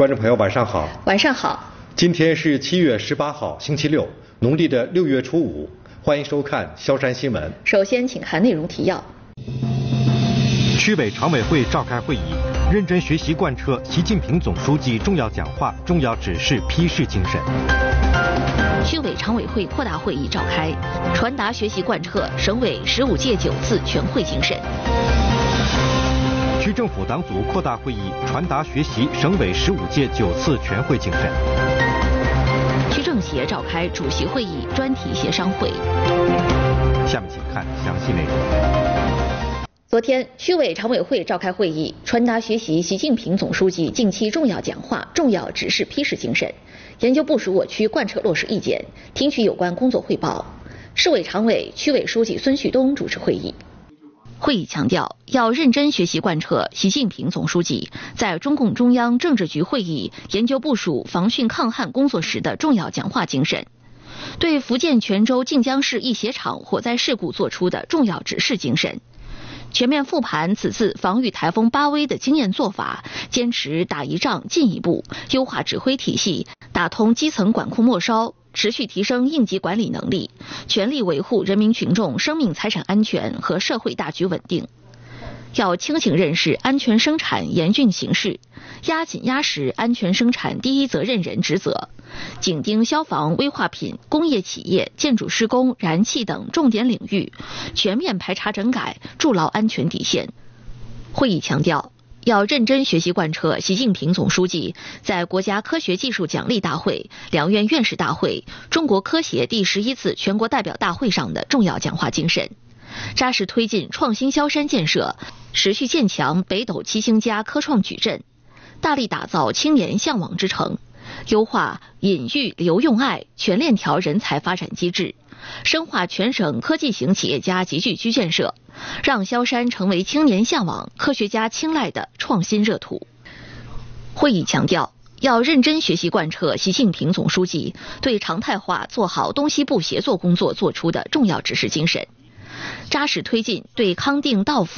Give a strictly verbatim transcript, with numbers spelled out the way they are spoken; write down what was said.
观众朋友，晚上好。 晚上好。 今天是七月十八号，星期六，农历的六月初五。欢迎收看萧山新闻。 首先，请看内容提要。 区委常委会召开会议，认真学习贯彻习近平总书记重要讲话、重要指示批示精神。 区委常委会扩大会议召开，传达学习贯彻省委十五届九次全会精神。 区政府党组扩大会议，传达学习省委十五届九次全会精神。 区政协召开主席会议专题协商会。 下面请看详细内容。 昨天，区委常委会召开会议，传达学习习近平总书记近期重要讲话、重要指示批示精神，研究部署我区贯彻落实意见，听取有关工作汇报。市委常委、区委书记孙旭东主持会议。 会议强调，要认真学习贯彻习近平总书记在中共中央政治局会议研究部署防汛抗旱工作时的重要讲话精神，对福建泉州晋江市一鞋厂火灾事故作出的重要指示精神，全面复盘此次防御台风巴威的经验做法，坚持打一仗进一步，优化指挥体系，打通基层管控末梢，持续提升应急管理能力，全力维护人民群众生命财产安全和社会大局稳定。要清醒认识安全生产严峻形势，压紧压实安全生产第一责任人职责，紧盯消防、危化品、工业企业、建筑施工、燃气等重点领域，全面排查整改，筑牢安全底线。会议强调，要认真学习贯彻习近平总书记在国家科学技术奖励大会、两院院士大会、中国科协第十一次全国代表大会上的重要讲话精神，扎实推进创新萧山建设，持续建强北斗七星家科创矩阵，大力打造青年向往之城，优化引育留用爱全链条人才发展机制，深化全省科技型企业家集聚居建设，让萧山成为青年向往、科学家青睐的创新热土。会议强调，要认真学习贯彻习近平总书记对常态化做好东西部协作工作作出的重要指示精神，扎实推进对康定道府